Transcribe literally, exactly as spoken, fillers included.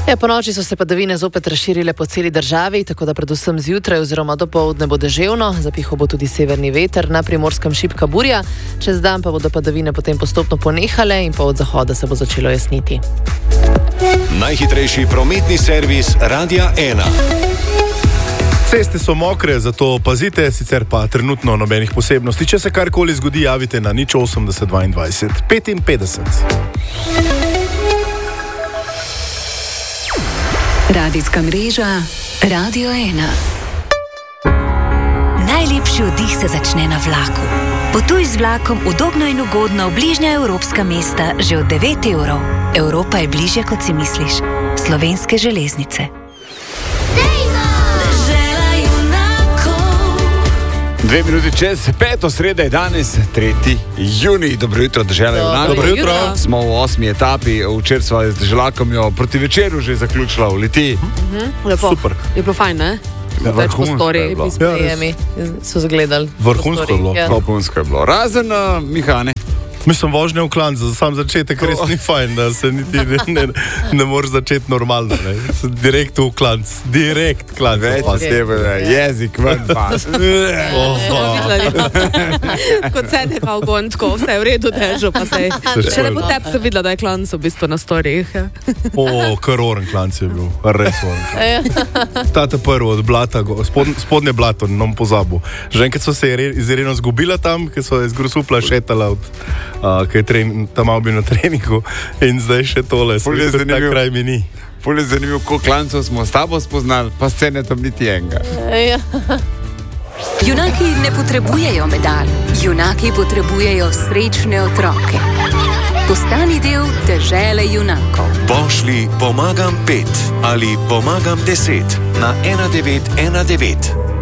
Ja, po noči so se padavine zopet razširile po celi državi, tako da predvsem zjutraj oziroma dopoldne bo deževno, zapihal bo tudi severni veter, na Primorskem šibka burja, čez dan pa bodo padavine potem postopno ponehale in pa od zahoda se bo začelo jasniti. Najhitrejši prometni servis Radia ena. Ceste so mokre, zato pazite, sicer pa trenutno nobenih posebnosti. Če se karkoli zgodi, javite na nič osemdeset dvaindvajset petinpetdeset. Radijska mreža Radio ena. Najlepši oddih se začne na vlaku. Potuj z vlakom udobno in ugodno v bližnja evropska mesta že od devet evrov. Evropa je bližje, kot si misliš. Slovenske železnice. Dve minuti čez peto, sreda je danes, tretji junij. Dobro jutro, dežela junakov. Dobro jutro. Smo v osmi etapi, včeraj sva z deželakom jo proti večeru že zaključila v Litiji. Mhm, lepo. Super. Je bilo fajn, ne? Ja, Več po vrhunsko storiji, je bilo. bi sprejemi, so zagledali. Vrhunsko je bilo. Ja. Vrhunsko je bilo. Razen uh, Mihane. Mislim, vožnja v klanc, za sam začetek res ni fajn, da se niti ne, ne, ne moreš začeti normalno. Ne. Direkt v klanc, direkt klanc. Več Opa. s tebe, jezik ven pas. Kot se neka ogončko, vse je v redu, težo pa se je. Še ne po tebi sem videla, da je klanc v bistvu na storijih. O, kar oren klanc je bil, res oren. Tate prvo od blata, go- spod, spodnje blato, ne bom pozabil. Že enkrat so se Ire- z Ireno zgubila tam, ker so iz Grosupla šetala od, uh, ker je tren, tam mal bil na treningu in zdaj še tole, Ful je spet ta zanimiv. kraj mi ni. Ful je zanimivo, koliko klancov smo s tabo spoznali, pa scene tam niti enega. Ja. Junaki ne potrebujejo medalj, junaki potrebujejo srečne otroke. Postani del dežele junakov. Pošlji pomagam pet ali pomagam deset na ena devet ena devet.